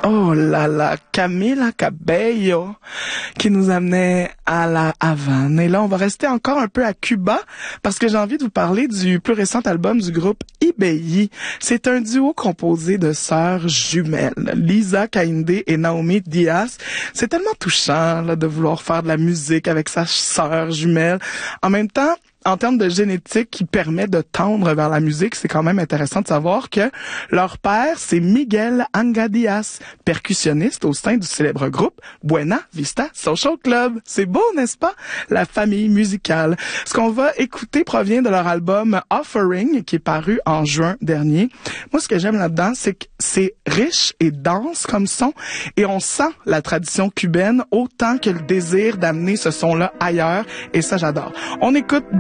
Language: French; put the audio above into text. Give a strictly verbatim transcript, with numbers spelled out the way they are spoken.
Oh là là, Camila Cabello, qui nous amenait à la Havane. Et là, on va rester encore un peu à Cuba, parce que j'ai envie de vous parler du plus récent album du groupe Ibeyi. C'est un duo composé de sœurs jumelles, Lisa Kainde et Naomi Diaz. C'est tellement touchant là, de vouloir faire de la musique avec sa sœur jumelle. En même temps, en termes de génétique qui permet de tendre vers la musique, c'est quand même intéressant de savoir que leur père, c'est Miguel Anga Diaz, percussionniste au sein du célèbre groupe Buena Vista Social Club. C'est beau, n'est-ce pas? La famille musicale. Ce qu'on va écouter provient de leur album Offering, qui est paru en juin dernier. Moi, ce que j'aime là-dedans, c'est que c'est riche et dense comme son, et on sent la tradition cubaine autant que le désir d'amener ce son-là ailleurs, et ça, j'adore. On écoute